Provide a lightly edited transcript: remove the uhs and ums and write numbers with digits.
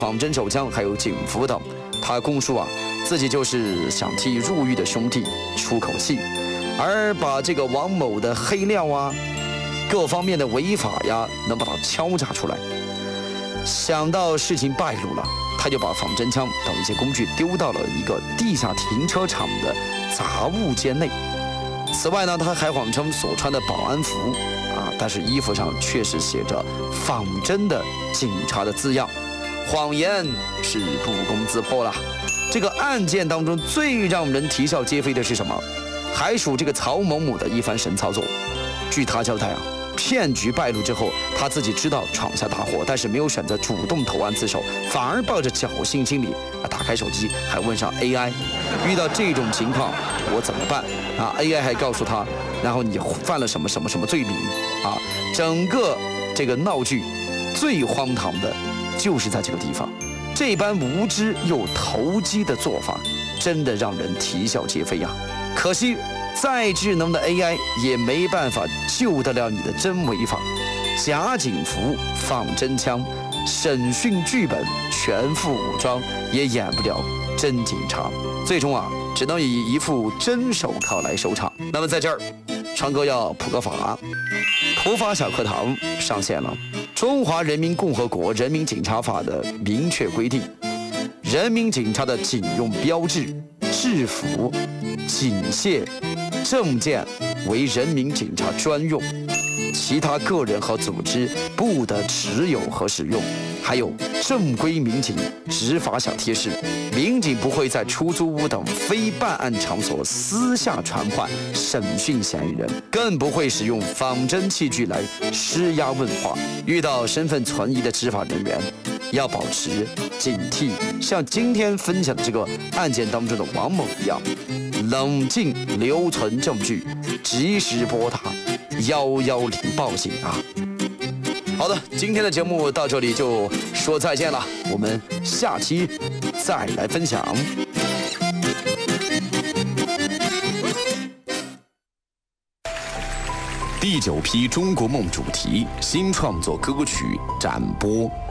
仿真手枪还有警服等。他供述自己就是想替入狱的兄弟出口气，而把这个王某的黑料各方面的违法能把它敲诈出来。想到事情败露了，他就把仿真枪等一些工具丢到了一个地下停车场的杂物间内。此外呢，他还谎称所穿的保安服但是衣服上确实写着仿真的警察的字样。谎言是不攻自破了。这个案件当中最让人啼笑皆非的是什么？还属这个曹某某的一番神操作。据他交代骗局败露之后，他自己知道闯下大祸，但是没有选择主动投案自首，反而抱着侥幸心理打开手机，还问上 AI， 遇到这种情况我怎么办？AI 还告诉他，然后你犯了什么什么什么罪名整个这个闹剧最荒唐的就是在这个地方，这般无知又投机的做法，真的让人啼笑皆非可惜再智能的 AI 也没办法救得了你的真违法。假警服、仿真枪、审讯剧本、全副武装，也演不了真警察。最终只能以一副真手铐来收场。那么在这儿，川哥要普个法，普法小课堂上线了。中华人民共和国人民警察法的明确规定，人民警察的警用标志、制服、警械、证件为人民警察专用，其他个人和组织不得持有和使用。还有正规民警执法小贴士：民警不会在出租屋等非办案场所私下传唤审讯嫌疑人，更不会使用仿真器具来施压问话。遇到身份存疑的执法人员，要保持警惕，像今天分享的这个案件当中的王某一样，冷静留存证据，及时拨打110报警好的，今天的节目到这里就说再见了，我们下期再来分享。第9批中国梦主题新创作歌曲展播。